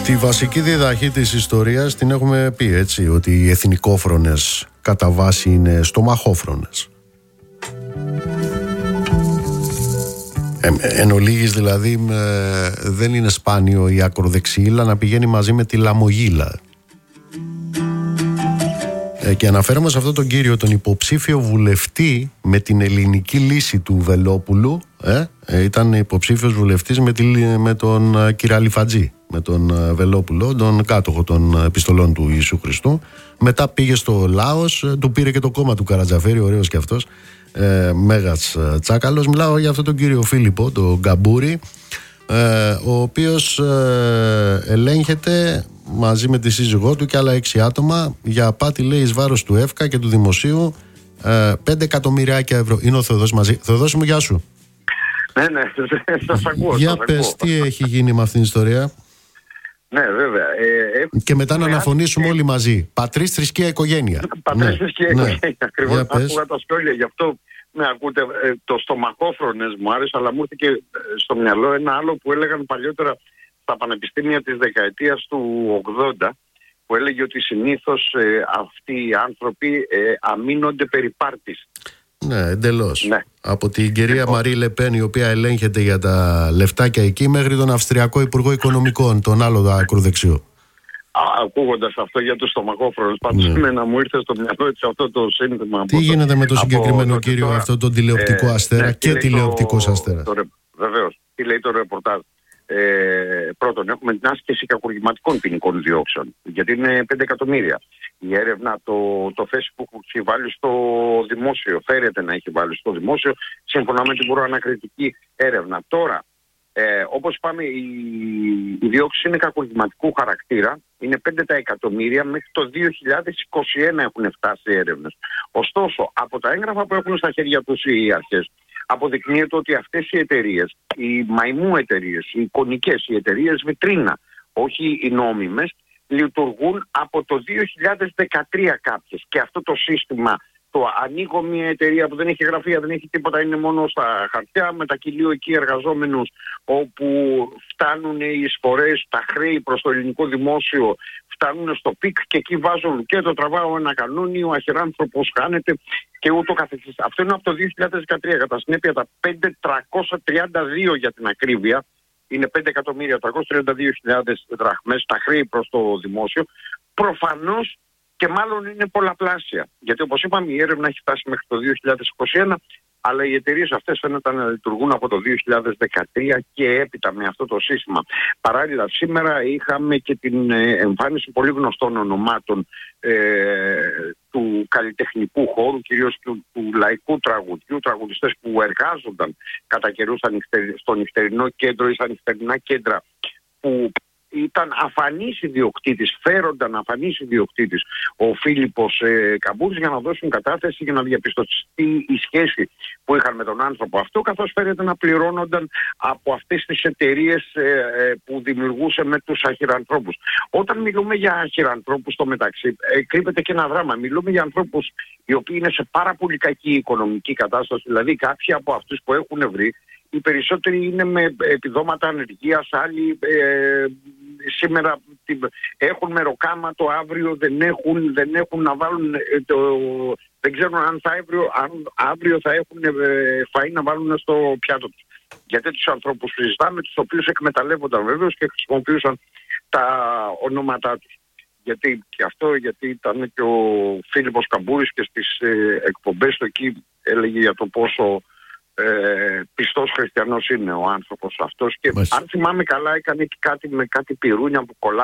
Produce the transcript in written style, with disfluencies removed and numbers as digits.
Τη βασική διδαχή της ιστορίας την έχουμε πει, έτσι, ότι οι εθνικόφρονες κατά βάση είναι στομαχόφρονες. Εν ολίγης δηλαδή δεν είναι σπάνιο η ακροδεξιήλα να πηγαίνει μαζί με τη λαμογίλα. Και αναφέρομαι σε αυτόν τον κύριο, τον υποψήφιο βουλευτή με την ελληνική λύση του Βελόπουλου. Ήταν υποψήφιος βουλευτής με τον Κυραλιφατζή, με τον Βελόπουλο, τον κάτοχο των επιστολών του Ιησού Χριστού. Μετά πήγε στο Λάος, του πήρε και το κόμμα του Καρατζαφέρη, ωραίος κι αυτός, μέγας τσάκαλος. Μιλάω για αυτόν τον κύριο Φίλιππο, τον Γκαμπούρη, ο οποίος ελέγχεται μαζί με τη σύζυγό του και άλλα 6 άτομα για απάτη, λέει, εις βάρος του ΕΦΚΑ και του Δημοσίου, 5 εκατομμυριάκια ευρώ. Είναι ο Θεοδός μαζί. Θεοδόση μου, γεια σου. Ναι, σας ακούω. Για πες, τι έχει γίνει με αυτήν την ιστορία? Ναι, βέβαια. Και μετά να αναφωνήσουμε όλοι μαζί. Πατρίς, θρησκεία, οικογένεια. Πατρίς, θρησκεία, οικογένεια. Ακριβώς. Άκουγα τα σχόλια, γι' αυτό με ακούτε. Το στομαχόφρονες μου άρεσε, αλλά μου ήρθε στο μυαλό ένα άλλο που έλεγαν παλιότερα στα πανεπιστήμια της δεκαετίας του 80, που έλεγε ότι συνήθως αυτοί οι άνθρωποι αμήνονται περί πάρτης. Ναι, εντελώς. Ναι. Από την κυρία Μαρή Λεπέν, η οποία ελέγχεται για τα λεφτάκια εκεί, μέχρι τον Αυστριακό Υπουργό Οικονομικών, τον άλλο ακροδεξιό. Ακούγοντας αυτό για τους στομαχόφρονες, πάντως να μου ήρθε στο μυαλό έτσι αυτό το σύνθημα. Τι γίνεται με το συγκεκριμένο κύριο αυτό, τον τηλεοπτικό αστέρα και τηλεοπτικός αστέρα? Βεβαίως. Τι λέει το ρεπορτάζ? Πρώτον, έχουμε την άσκηση κακουργηματικών ποινικών διώξεων, γιατί είναι 5 εκατομμύρια. Η έρευνα, το Facebook που έχει βάλει στο δημόσιο, φέρεται να έχει βάλει στο δημόσιο, σύμφωνα με την προανακριτική έρευνα. Τώρα, όπως είπαμε, οι διώξεις είναι κακουργηματικού χαρακτήρα, είναι 5 τα εκατομμύρια, μέχρι το 2021 έχουν φτάσει έρευνες. Ωστόσο, από τα έγγραφα που έχουν στα χέρια τους οι αρχές, αποδεικνύεται ότι αυτές οι εταιρείες, οι μαϊμού εταιρείες, οι εικονικές, οι εταιρείες βιτρίνα, όχι οι νόμιμες, λειτουργούν από το 2013 κάποιες. Και αυτό το σύστημα, το ανοίγω μια εταιρεία που δεν έχει γραφεία, δεν έχει τίποτα, είναι μόνο στα χαρτιά, μετακυλίω εκεί εργαζόμενους, όπου φτάνουν οι εισφορές, τα χρέη προς το ελληνικό δημόσιο, φτάνουν στο πικ και εκεί βάζουν και το τραβάω ένα κανόνι, ο αχεράνθρωπος χάνεται και ούτω καθεξής. Αυτό είναι από το 2013. Κατά συνέπεια τα 5.332 για την ακρίβεια, είναι 5.332.000 δραχμές τα χρέη προς το δημόσιο. Προφανώς και μάλλον είναι πολλαπλάσια. Γιατί όπως είπαμε η έρευνα έχει φτάσει μέχρι το 2021, αλλά οι εταιρείες αυτές φαίνεται να λειτουργούν από το 2013 και έπειτα με αυτό το σύστημα. Παράλληλα σήμερα είχαμε και την εμφάνιση πολύ γνωστών ονομάτων του καλλιτεχνικού χώρου, κυρίως του λαϊκού τραγουδιού, τραγουδιστές που εργάζονταν κατά καιρούς στο νυχτερινό κέντρο ή στα νυχτερινά κέντρα, που ήταν αφανής ιδιοκτήτης, φέρονταν αφανής ιδιοκτήτης ο Φίλιππος Καμπούρης, για να δώσουν κατάθεση για να διαπιστωθεί η σχέση που είχαν με τον άνθρωπο αυτό, καθώς φέρεται να πληρώνονταν από αυτές τις εταιρείες που δημιουργούσε με τους αχυρανθρώπους. Όταν μιλούμε για αχυρανθρώπους στο μεταξύ, κρύβεται και ένα δράμα. Μιλούμε για ανθρώπους οι οποίοι είναι σε πάρα πολύ κακή οικονομική κατάσταση, δηλαδή κάποιοι από αυτούς που έχουν βρει, οι περισσότεροι είναι με επιδόματα ανεργίας, άλλοι σήμερα έχουν μεροκάματο, αύριο δεν έχουν να βάλουν, δεν ξέρουν αν αύριο θα έχουν φαΐ να βάλουν στο πιάτο τους. Γιατί τους ανθρώπους που συζητάμε, τους οποίους εκμεταλλεύονταν βέβαιως και χρησιμοποιούσαν τα ονόματά τους. Γιατί ήταν και ο Φίλιππος Καμπούρης και στις εκπομπές του εκεί έλεγε για το πόσο πιστός χριστιανός είναι ο άνθρωπος αυτός, και αν θυμάμαι καλά έκανε και κάτι με κάτι πυρούνια που κολλά